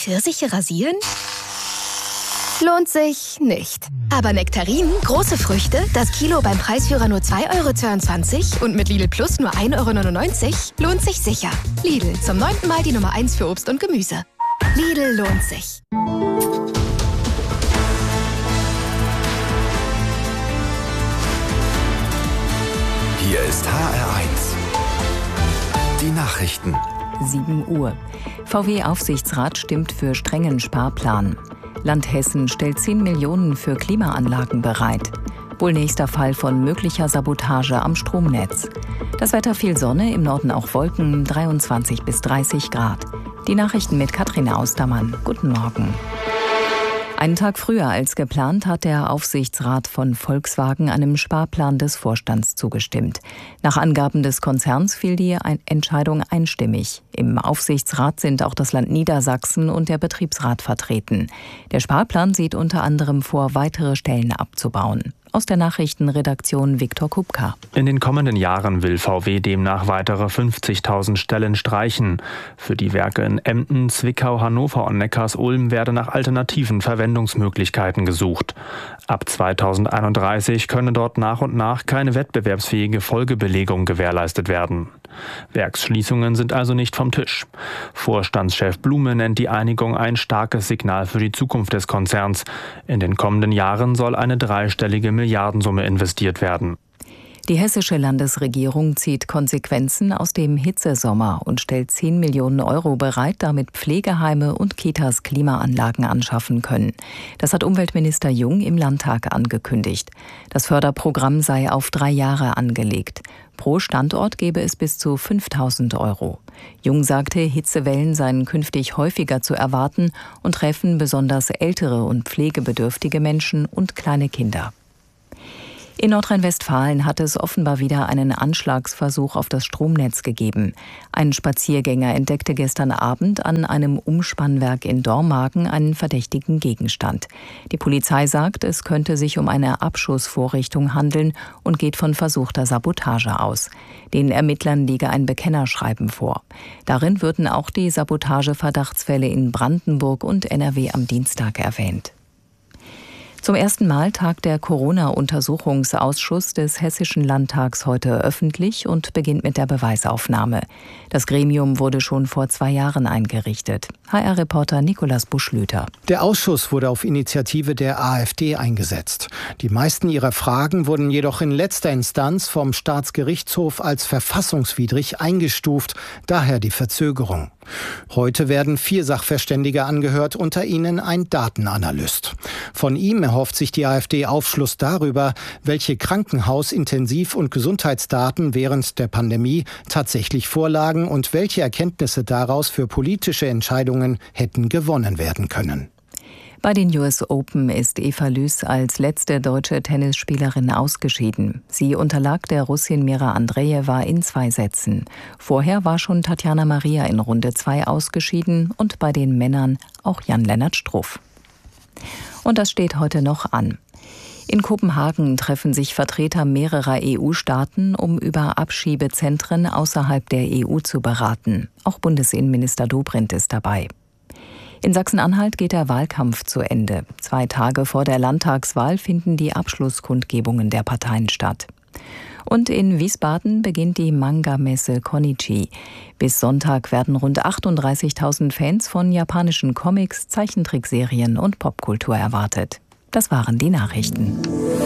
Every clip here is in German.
Pfirsiche rasieren? Lohnt sich nicht. Aber Nektarinen, große Früchte, das Kilo beim Preisführer nur 2,22 € und mit Lidl Plus nur 1,99 € lohnt sich sicher. Lidl, zum 9. Mal die Nummer 1 für Obst und Gemüse. Lidl lohnt sich. Hier ist HR1. Die Nachrichten. 7 Uhr. VW-Aufsichtsrat stimmt für strengen Sparplan. Land Hessen stellt 10 Millionen für Klimaanlagen bereit. Wohl nächster Fall von möglicher Sabotage am Stromnetz. Das Wetter: viel Sonne, im Norden auch Wolken, 23 bis 30 Grad. Die Nachrichten mit Katrin Austermann. Guten Morgen. Einen Tag früher als geplant hat der Aufsichtsrat von Volkswagen einem Sparplan des Vorstands zugestimmt. Nach Angaben des Konzerns fiel die Entscheidung einstimmig. Im Aufsichtsrat sind auch das Land Niedersachsen und der Betriebsrat vertreten. Der Sparplan sieht unter anderem vor, weitere Stellen abzubauen. Aus der Nachrichtenredaktion Viktor Kupka. In den kommenden Jahren will VW demnach weitere 50.000 Stellen streichen. Für die Werke in Emden, Zwickau, Hannover und Neckarsulm werde nach alternativen Verwendungsmöglichkeiten gesucht. Ab 2031 könne dort nach und nach keine wettbewerbsfähige Folgebelegung gewährleistet werden. Werksschließungen sind also nicht vom Tisch. Vorstandschef Blume nennt die Einigung ein starkes Signal für die Zukunft des Konzerns. In den kommenden Jahren soll eine dreistellige Milliardensumme investiert werden. Die hessische Landesregierung zieht Konsequenzen aus dem Hitzesommer und stellt 10 Millionen € bereit, damit Pflegeheime und Kitas Klimaanlagen anschaffen können. Das hat Umweltminister Jung im Landtag angekündigt. Das Förderprogramm sei auf 3 Jahre angelegt. Pro Standort gebe es bis zu 5.000 €. Jung sagte, Hitzewellen seien künftig häufiger zu erwarten und treffen besonders ältere und pflegebedürftige Menschen und kleine Kinder. In Nordrhein-Westfalen hat es offenbar wieder einen Anschlagsversuch auf das Stromnetz gegeben. Ein Spaziergänger entdeckte gestern Abend an einem Umspannwerk in Dormagen einen verdächtigen Gegenstand. Die Polizei sagt, es könnte sich um eine Abschussvorrichtung handeln und geht von versuchter Sabotage aus. Den Ermittlern liege ein Bekennerschreiben vor. Darin würden auch die Sabotageverdachtsfälle in Brandenburg und NRW am Dienstag erwähnt. Zum ersten Mal tagt der Corona-Untersuchungsausschuss des Hessischen Landtags heute öffentlich und beginnt mit der Beweisaufnahme. Das Gremium wurde schon vor 2 Jahren eingerichtet. HR-Reporter Nikolaus Buschlüter. Der Ausschuss wurde auf Initiative der AfD eingesetzt. Die meisten ihrer Fragen wurden jedoch in letzter Instanz vom Staatsgerichtshof als verfassungswidrig eingestuft, daher die Verzögerung. Heute werden 4 Sachverständige angehört, unter ihnen ein Datenanalyst. Von ihm erhofft sich die AfD Aufschluss darüber, welche Krankenhaus-, Intensiv- und Gesundheitsdaten während der Pandemie tatsächlich vorlagen und welche Erkenntnisse daraus für politische Entscheidungen hätten gewonnen werden können. Bei den US Open ist Eva Lüß als letzte deutsche Tennisspielerin ausgeschieden. Sie unterlag der Russin Mira Andrejewa in 2 Sätzen. Vorher war schon Tatjana Maria in Runde 2 ausgeschieden und bei den Männern auch Jan-Lennart Struff. Und das steht heute noch an. In Kopenhagen treffen sich Vertreter mehrerer EU-Staaten, um über Abschiebezentren außerhalb der EU zu beraten. Auch Bundesinnenminister Dobrindt ist dabei. In Sachsen-Anhalt geht der Wahlkampf zu Ende. 2 Tage vor der Landtagswahl finden die Abschlusskundgebungen der Parteien statt. Und in Wiesbaden beginnt die Manga-Messe Konichi. Bis Sonntag werden rund 38.000 Fans von japanischen Comics, Zeichentrickserien und Popkultur erwartet. Das waren die Nachrichten.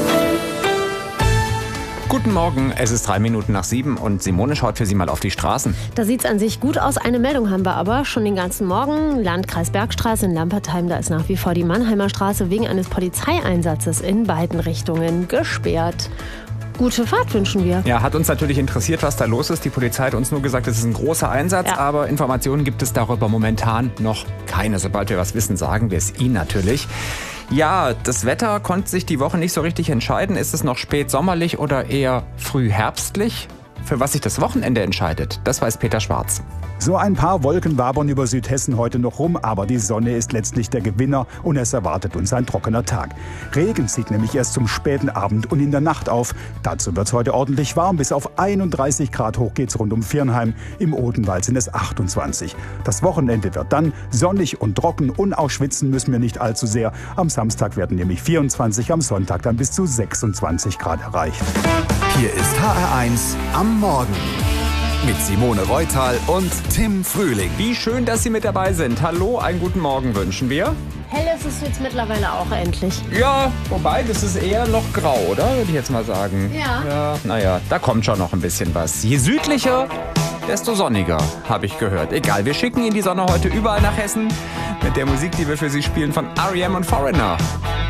Guten Morgen, es ist 3 Minuten nach 7 und Simone schaut für Sie mal auf die Straßen. Da sieht es an sich gut aus. Eine Meldung haben wir aber schon den ganzen Morgen. Landkreis Bergstraße in Lampertheim, da ist nach wie vor die Mannheimer Straße wegen eines Polizeieinsatzes in beiden Richtungen gesperrt. Gute Fahrt wünschen wir. Ja, hat uns natürlich interessiert, was da los ist. Die Polizei hat uns nur gesagt, es ist ein großer Einsatz, aber Informationen gibt es darüber momentan noch keine. Sobald wir was wissen, sagen wir es Ihnen natürlich. Ja, das Wetter konnte sich die Woche nicht so richtig entscheiden. Ist es noch spät sommerlich oder eher früh herbstlich? Für was sich das Wochenende entscheidet, das weiß Peter Schwarz. So ein paar Wolken wabern über Südhessen heute noch rum, aber die Sonne ist letztlich der Gewinner und es erwartet uns ein trockener Tag. Regen zieht nämlich erst zum späten Abend und in der Nacht auf. Dazu wird es heute ordentlich warm. Bis auf 31 Grad hoch geht's rund um Viernheim. Im Odenwald sind es 28. Das Wochenende wird dann sonnig und trocken und auch schwitzen müssen wir nicht allzu sehr. Am Samstag werden nämlich 24, am Sonntag dann bis zu 26 Grad erreicht. Hier ist HR1 am Morgen. Mit Simone Reutal und Tim Frühling. Wie schön, dass Sie mit dabei sind. Hallo, einen guten Morgen wünschen wir. Hell ist es jetzt mittlerweile auch endlich. Ja, wobei, das ist eher noch grau, oder? Würde ich jetzt mal sagen. Ja. Naja, da kommt schon noch ein bisschen was. Je südlicher, desto sonniger, habe ich gehört. Egal, wir schicken Ihnen die Sonne heute überall nach Hessen mit der Musik, die wir für Sie spielen von R.E.M. und Foreigner.